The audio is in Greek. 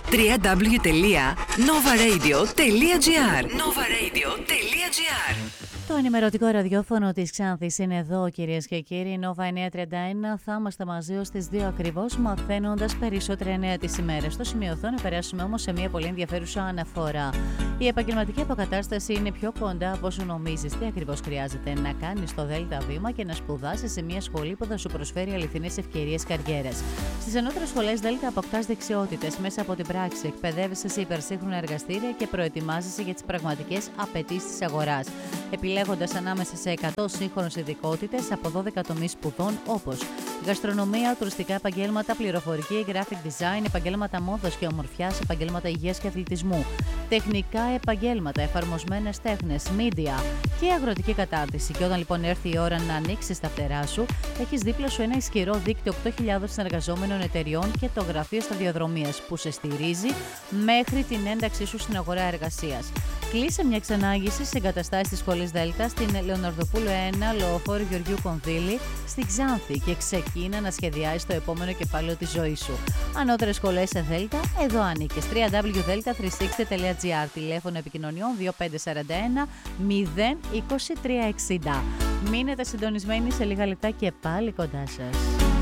www.novaradio.gr. Το ενημερωτικό ραδιόφωνο της Ξάνθης είναι εδώ, κυρίες και κύριοι. Nova 931. Θα είμαστε μαζί ως τις 2 ακριβώς, μαθαίνοντας περισσότερα νέα της ημέρας. Στο σημειωθώ να περάσουμε όμως σε μια πολύ ενδιαφέρουσα αναφορά. Η επαγγελματική αποκατάσταση είναι πιο κοντά από όσο νομίζεις. Τι ακριβώς χρειάζεται? Να κάνεις το ΔΕΛΤΑ βήμα και να σπουδάσεις σε μια σχολή που θα σου προσφέρει αληθινές ευκαιρίες καριέρας. Στις ανώτερες σχολές ΔΕΛΤΑ αποκτάς δεξιότητες μέσα από την πράξη, εκπαιδεύεσαι σε υπερσύγχρονα εργαστήρια και προετοιμάζεσαι για τις πραγματικές απαιτήσεις της αγοράς, επιλέγοντας ανάμεσα σε 100 σύγχρονες ειδικότητες από 12 τομείς σπουδών όπως γαστρονομία, τουριστικά επαγγέλματα, πληροφορική, graphic design, επαγγέλματα μόδας και ομορφιάς, επαγγέλματα υγείας και αθλητισμού, τεχνικά επαγγέλματα, εφαρμοσμένες τέχνες, media και αγροτική κατάρτιση. Και όταν λοιπόν έρθει η ώρα να ανοίξεις τα φτερά σου, έχεις δίπλα σου ένα ισχυρό δίκτυο 8.000 συνεργαζόμενων εταιριών και το γραφείο σταδιοδρομίας που σε στηρίζει μέχρι την ένταξή σου στην αγορά εργασίας. Κλείσε μια εξανάγηση σε εγκαταστάσεις της σχολής ΔΕΛΤΑ στην Λεωναρδοπούλου 1, Λεωφόρο Γεωργίου Κονδύλη, στην Ξάνθη και ξεκίνα να σχεδιάσεις το επόμενο κεφάλαιο της ζωής σου. Ανώτερες σχολές σε ΔΕΛΤΑ, εδώ ανήκεις. www.delta360.gr. Τηλέφωνο επικοινωνιών 2541 02360. Μείνετε συντονισμένοι, σε λίγα λεπτά και πάλι κοντά σας.